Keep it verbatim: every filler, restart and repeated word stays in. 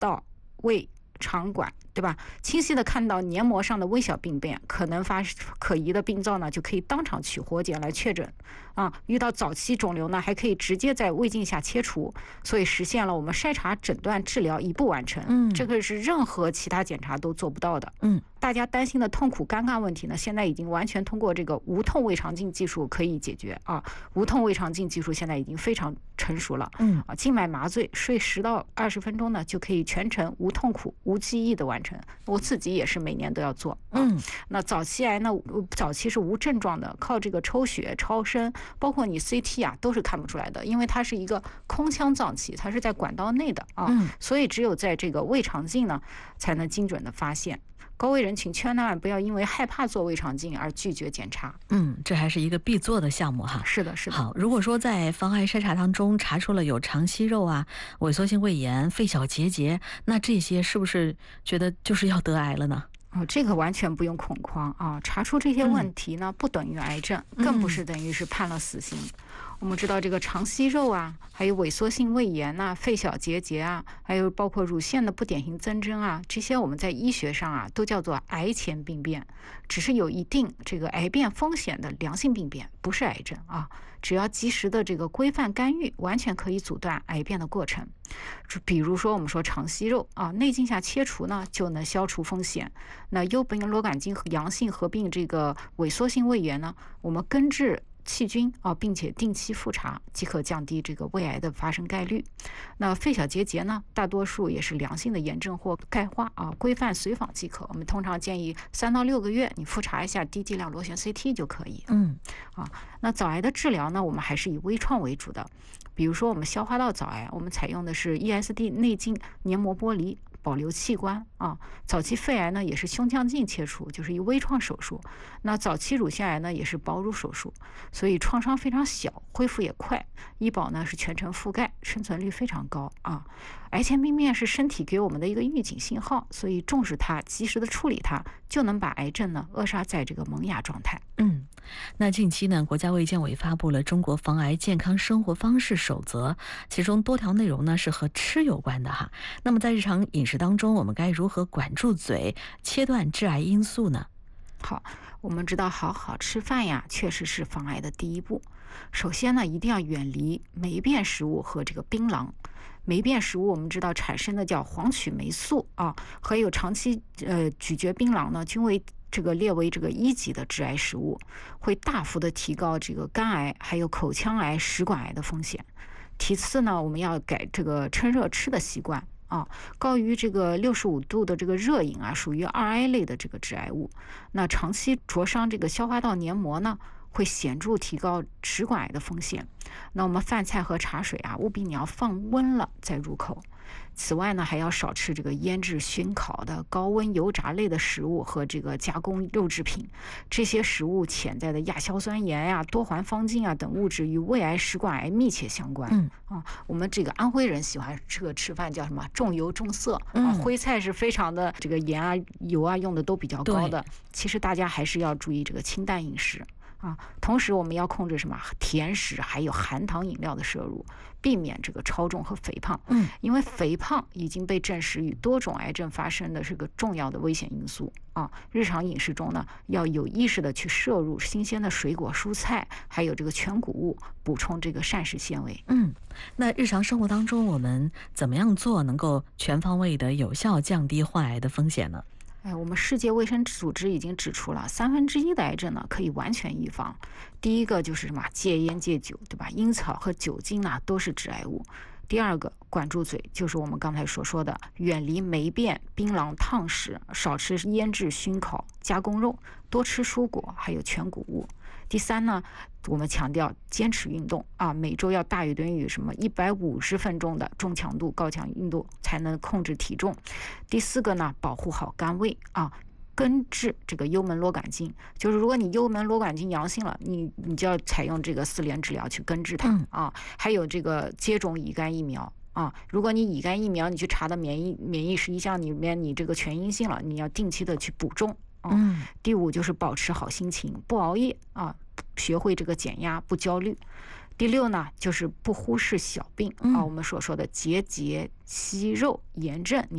道、胃、肠管，对吧？清晰的看到黏膜上的微小病变，可能发可疑的病灶呢，就可以当场取活检来确诊啊。遇到早期肿瘤呢，还可以直接在胃镜下切除，所以实现了我们筛查、诊断、治疗一步完成。 嗯， 这个是任何其他检查都做不到的。 嗯， 大家担心的痛苦、尴尬问题呢，现在已经完全通过这个无痛胃肠镜技术可以解决啊。无痛胃肠镜技术现在已经非常成熟了。 嗯啊，静脉麻醉睡十到二十分钟呢，就可以全程无痛苦、无记忆的完成。我自己也是每年都要做。啊、 嗯， 那早期癌呢，早期是无症状的，靠这个抽血、超声，包括你 C T 啊，都是看不出来的，因为它是一个空腔脏器，它是在管道内的啊， 嗯、 所以只有在这个胃肠镜呢，才能精准的发现。高危人群千万不要因为害怕做胃肠镜而拒绝检查。 嗯，这还是一个必做的项目哈。 是的，是的。 好，如果说在防癌筛查当中查出了有肠息肉啊、萎缩性胃炎、肺小结节，那这些是不是觉得就是要得癌了呢？ 哦，这个完全不用恐慌啊！查出这些问题呢，不等于癌症，更不是等于是判了死刑。嗯、我们知道这个肠息肉啊，还有萎缩性胃炎呐、啊、肺小结节啊，还有包括乳腺的不典型增生啊，这些我们在医学上啊都叫做癌前病变，只是有一定这个癌变风险的良性病变，不是癌症啊。只要及时的这个规范干预，完全可以阻断癌变的过程。比如说我们说肠息肉啊，内镜下切除呢就能消除风险。那幽门螺杆菌阳性合并这个萎缩性胃炎呢，我们根治细菌啊，并且定期复查，即可降低这个胃癌的发生概率。那肺小结节呢，大多数也是良性的炎症或钙化啊，规范随访即可。我们通常建议三到六个月你复查一下低剂量螺旋 C T 就可以。 嗯， 啊，那早癌的治疗呢，我们还是以微创为主的。比如说我们消化道早癌，我们采用的是 E S D 内镜黏膜剥离，保留器官啊。早期肺癌呢也是胸腔镜切除，就是一微创手术。那早期乳腺癌呢也是保乳手术，所以创伤非常小，恢复也快，医保呢是全程覆盖，生存率非常高啊。癌前病变是身体给我们的一个预警信号，所以重视它，及时的处理它，就能把癌症呢扼杀在这个萌芽状态。 嗯，那近期呢，国家卫健委发布了《中国防癌健康生活方式守则》，其中多条内容呢是和吃有关的哈。那么在日常饮食当中，我们该如何管住嘴，切断致癌因素呢？ 好，我们知道好好吃饭呀，确实是防癌的第一步。首先呢，一定要远离霉变食物和这个槟榔。霉变食物我们知道产生的叫黄曲霉素啊，还有长期呃咀嚼槟榔呢，均为这个列为这个一级的致癌食物，会大幅的提高这个肝癌还有口腔癌、食管癌的风险。其次呢，我们要改这个趁热吃的习惯。啊，高于这个六十五度的这个热饮啊，属于二 I 类的这个致癌物。那长期灼伤这个消化道黏膜呢，会显著提高食管癌的风险。那我们饭菜和茶水啊，务必你要放温了再入口。此外呢，还要少吃这个腌制、熏烤的高温油炸类的食物和这个加工肉制品。这些食物潜在的亚硝酸盐呀、多环芳烃啊等物质与胃癌、食管癌密切相关。 嗯啊，我们这个安徽人喜欢这个吃饭叫什么？重油重色啊， 嗯、 徽菜是非常的这个盐啊、油啊用的都比较高的。其实大家还是要注意这个清淡饮食。啊，同时我们要控制什么甜食还有含糖饮料的摄入，避免这个超重和肥胖。 嗯， 因为肥胖已经被证实与多种癌症发生的是个重要的危险因素啊。日常饮食中呢，要有意识的去摄入新鲜的水果、蔬菜，还有这个全谷物，补充这个膳食纤维。 嗯，那日常生活当中我们怎么样做能够全方位的有效降低患癌的风险呢？ 哎，我们世界卫生组织已经指出了，三分之一的癌症呢可以完全预防。第一个就是什么？戒烟戒酒，对吧？烟草和酒精呢都是致癌物。第二个，管住嘴，就是我们刚才所说的，远离霉变、槟榔、烫食，少吃腌制、熏烤、加工肉，多吃蔬果，还有全谷物。第三呢，我们强调坚持运动啊，每周要大于等于什么一百五十分钟的中强度、高强运动，才能控制体重。第四个呢，保护好肝胃啊。根治这个幽门螺杆菌，就是如果你幽门螺杆菌阳性了，你你就要采用这个四联治疗去根治它、 嗯、 啊。还有这个接种乙肝疫苗啊，如果你乙肝疫苗你去查的免疫免疫十一项里面你这个全阴性了，你要定期的去补种啊。 嗯， 第五就是保持好心情，不熬夜啊，学会这个减压，不焦虑。第六呢，就是不忽视小病啊，我们所说的结节、息肉、炎症。